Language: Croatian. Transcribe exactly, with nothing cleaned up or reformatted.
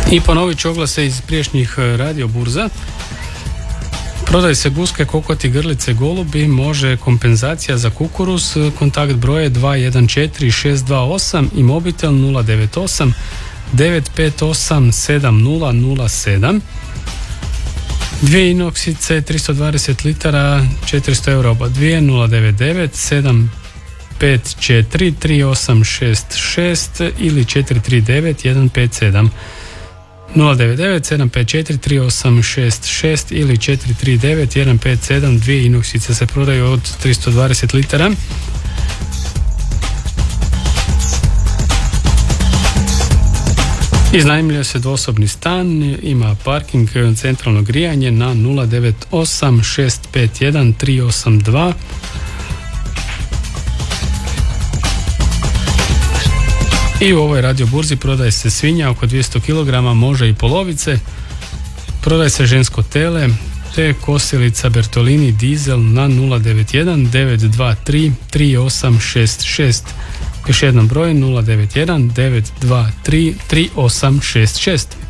I ponovit ću oglase iz prijašnjih radio burza. Prodaju se guske, kokoti, grlice, golubi, može kompenzacija za kukuruz, kontakt broje dva jedan četiri šest dva osam i mobitel nula devet osam devet pet osam sedam nula nula sedam. Dvije inoksice, tristo dvadeset litara, četiristo eura oba dvije, nula devet devet sedam pet četiri tri osam šest šest ili četiri tri devet jedan pet sedam. nula devet devet sedam pet četiri tri osam šest šest ili četiri tri devet jedan pet sedam. Dvije inoksice se prodaju od tristo dvadeset litara. Iznajmljuje se dvosobni stan, ima parking, centralno grijanje na nula devet osam šest pet jedan tri osam dva. I u ovoj radio burzi prodaje se svinja oko dvjesto kilograma, može i polovice. Prodaje se žensko tele te kosilica Bertolini dizel na nula devet jedan devet dva tri tri osam šest šest. Još jednom broj nula devet jedan devet dva tri tri osam šest šest.